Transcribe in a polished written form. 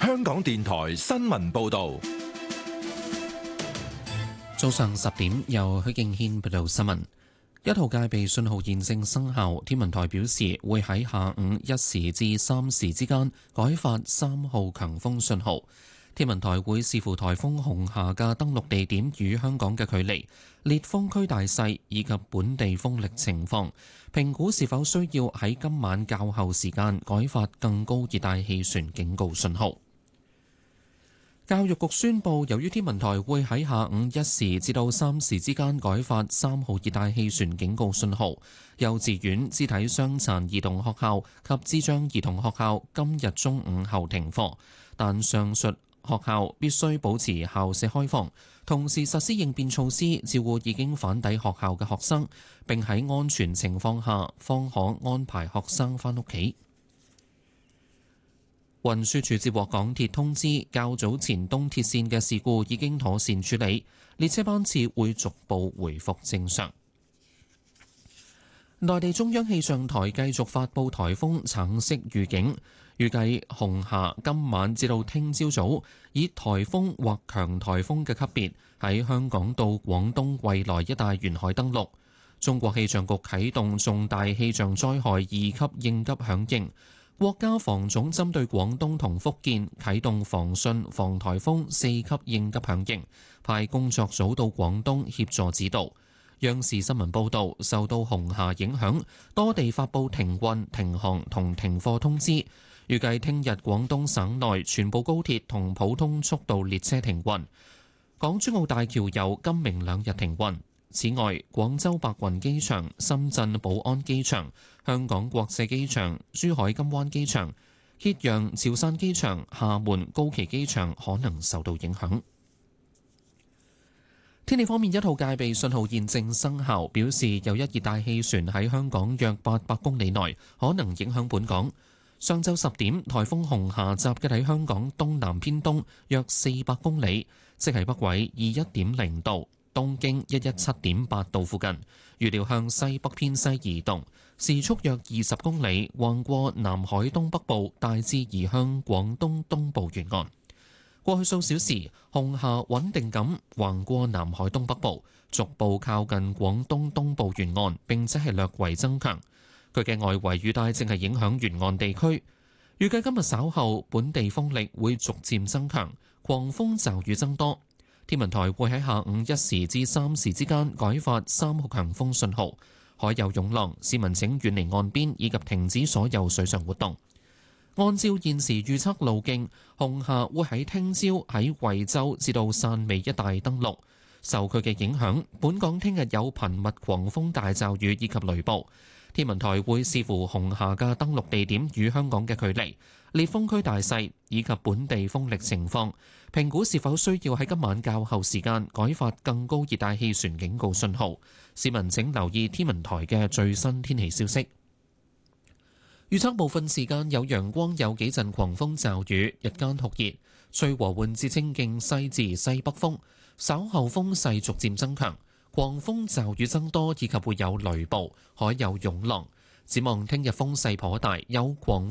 香港電台新聞報道。 早上10點，由許敬軒報道新聞。一號戒備信號現正生效，天文台表示會喺下午1時至3時之間改發3號強風信號。天文台會視乎颱風紅霞嘅登陸地點與香港嘅距離、烈風區大細以及本地風力情況，評估是否需要喺今晚較後時間改發更高熱帶氣旋警告信號。教育局宣布，由於天文台會喺下午1時至到3時之間改發3號熱帶氣旋警告信號，幼稚園、肢體傷殘兒童學校及智障兒童學校今日中午後停課，但上述學校必須保持校舍開放，同時實施應變措施，照顧已經返抵學校嘅學生，並喺安全情況下方可安排學生返屋企。運輸署接獲港鐵通知，較早前東鐵線嘅事故已經妥善處理，列車班次會逐步回復正常。內地中央氣象台繼續發布颱風橙色預警，預計紅霞今晚至到聽朝早以颱風或強颱風嘅級別喺香港到廣東惠來一帶沿海登陸。中國氣象局啟動重大氣象災害2級應急響應。國家防總針對廣東同福建啟動防汛防颱風4級應急響應，派工作組到廣東協助指導。央視新聞報導，受到紅霞影響，多地發布停運、停航同停課通知。預計聽日廣東省內全部高鐵同普通速度列車停運，港珠澳大橋由今明2日停運。此外，廣州白雲機場、深圳寶安機場、香港國際機場、珠海金灣機場、揭陽潮汕機場、廈門高崎機場可能受到影響。天氣方面，一號戒備信號現正生效，表示有一熱帶氣旋喺香港約800公里內，可能影響本港。上晝10點，颱風紅霞集結喺香港東南偏東約400公里，即係北緯21.0度。東經117.8度附近，預料向西北偏西移動，時速約20公里，橫過南海東北部，大致移向廣東東部沿岸。過去數小時，紅霞穩定咁橫過南海東北部，逐步靠近廣東東部沿岸，並且係略為增強。佢嘅外圍雨帶正係影響沿岸地區。預計今日稍後本地風力會逐漸增強，狂風驟雨增多。天文台會喺下午1時至3時之間改發3號強風信號，海有湧浪，市民請遠離岸邊以及停止所有水上活動。按照現時預測路徑，紅霞會喺聽朝喺惠州至到汕尾一帶登陸。受佢嘅影響，本港聽日有頻密狂風大驟雨以及雷暴。天文台會視乎紅霞嘅登陸地點與香港嘅距離、烈風區大細以及本地風力情況，評估是否需要喺今晚較後時間改發更高熱帶氣旋警告信號。市民請留意天文台嘅最新天氣消息。預測部分時間有陽光，有幾陣狂風驟雨，日間酷熱，吹和緩至清勁西至西北風，稍後風勢逐漸增強。狂風驟雨增多，以及會有雷暴，海有湧浪。展望聽日風勢頗大，有狂